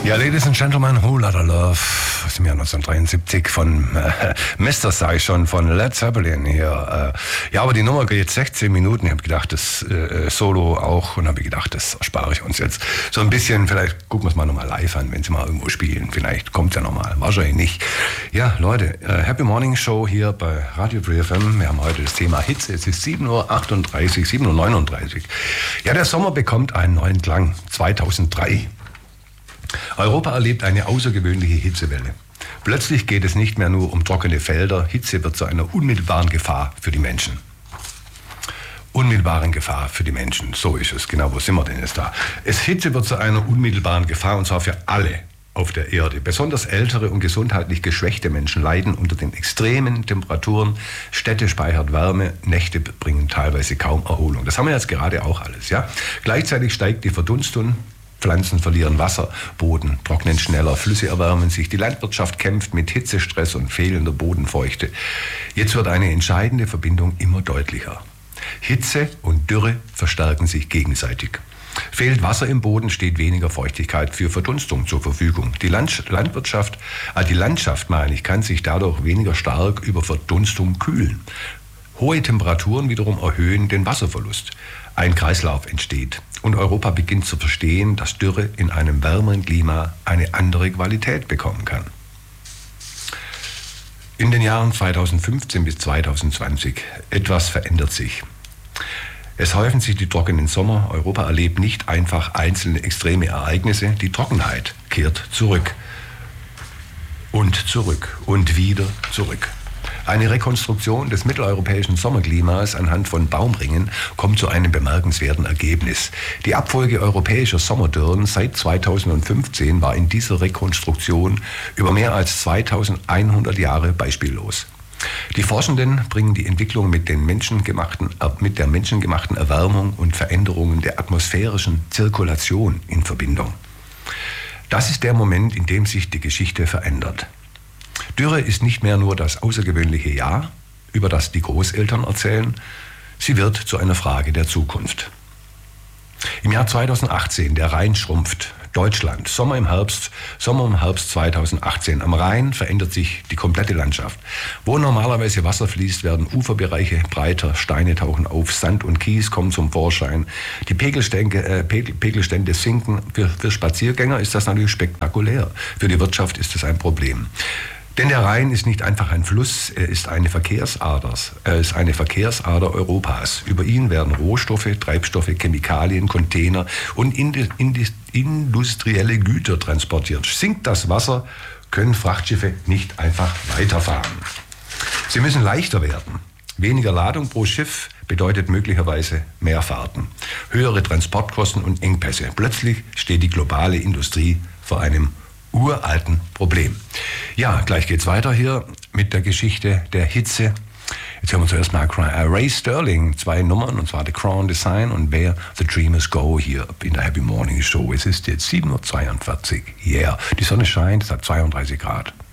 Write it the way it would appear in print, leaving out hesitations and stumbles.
Ja, Ladies and Gentlemen, Whole Lotta Love aus dem Jahr 1973 von Mr. sag ich schon, von Led Zeppelin hier. Ja, aber die Nummer geht 16 Minuten. Ich habe gedacht, das Solo auch, und habe gedacht, das erspare ich uns jetzt so ein bisschen. Vielleicht gucken wir es mal nochmal live an, wenn sie mal irgendwo spielen. Vielleicht kommt es ja nochmal, wahrscheinlich nicht. Ja, Leute, Happy Morning Show hier bei Radio Free FM. Wir haben heute das Thema Hitze. Es ist 7:38 Uhr, 7:39 Uhr. Ja, der Sommer bekommt einen neuen Klang. 2003. Europa erlebt eine außergewöhnliche Hitzewelle. Plötzlich geht es nicht mehr nur um trockene Felder. Hitze wird zu einer unmittelbaren Gefahr für die Menschen. Unmittelbaren Gefahr für die Menschen, so ist es. Genau, wo sind wir denn jetzt da? Hitze wird zu einer unmittelbaren Gefahr, und zwar für alle auf der Erde. Besonders ältere und gesundheitlich geschwächte Menschen leiden unter den extremen Temperaturen. Städte speichern Wärme, Nächte bringen teilweise kaum Erholung. Das haben wir jetzt gerade auch alles, ja? Gleichzeitig steigt die Verdunstung. Pflanzen verlieren Wasser, Boden trocknen schneller, Flüsse erwärmen sich, die Landwirtschaft kämpft mit Hitzestress und fehlender Bodenfeuchte. Jetzt wird eine entscheidende Verbindung immer deutlicher. Hitze und Dürre verstärken sich gegenseitig. Fehlt Wasser im Boden, steht weniger Feuchtigkeit für Verdunstung zur Verfügung. Die Landschaft kann sich dadurch weniger stark über Verdunstung kühlen. Hohe Temperaturen wiederum erhöhen den Wasserverlust. Ein Kreislauf entsteht. Und Europa beginnt zu verstehen, dass Dürre in einem wärmeren Klima eine andere Qualität bekommen kann. In den Jahren 2015 bis 2020 etwas verändert sich. Es häufen sich die trockenen Sommer. Europa erlebt nicht einfach einzelne extreme Ereignisse. Die Trockenheit kehrt zurück. Und zurück und wieder zurück. Eine Rekonstruktion des mitteleuropäischen Sommerklimas anhand von Baumringen kommt zu einem bemerkenswerten Ergebnis. Die Abfolge europäischer Sommerdürren seit 2015 war in dieser Rekonstruktion über mehr als 2100 Jahre beispiellos. Die Forschenden bringen die Entwicklung mit der menschengemachten Erwärmung und Veränderungen der atmosphärischen Zirkulation in Verbindung. Das ist der Moment, in dem sich die Geschichte verändert. Dürre ist nicht mehr nur das außergewöhnliche Jahr, über das die Großeltern erzählen, sie wird zu einer Frage der Zukunft. Im Jahr 2018, der Rhein schrumpft, Deutschland, Sommer im Herbst 2018. Am Rhein verändert sich die komplette Landschaft. Wo normalerweise Wasser fließt, werden Uferbereiche breiter, Steine tauchen auf, Sand und Kies kommen zum Vorschein. Die Pegelstände sinken. Für Spaziergänger ist das natürlich spektakulär. Für die Wirtschaft ist es ein Problem. Denn der Rhein ist nicht einfach ein Fluss, er ist eine Verkehrsader Europas. Über ihn werden Rohstoffe, Treibstoffe, Chemikalien, Container und industrielle Güter transportiert. Sinkt das Wasser, können Frachtschiffe nicht einfach weiterfahren. Sie müssen leichter werden. Weniger Ladung pro Schiff bedeutet möglicherweise mehr Fahrten, höhere Transportkosten und Engpässe. Plötzlich steht die globale Industrie vor einem uralten Problem. Ja, gleich geht's weiter hier mit der Geschichte der Hitze. Jetzt hören wir zuerst mal Ray Sterling, 2 Nummern, und zwar The Crown Design und Where the Dreamers Go hier in der Happy Morning Show. Es ist jetzt 7:42 Uhr. Yeah, die Sonne scheint, es hat 32 Grad.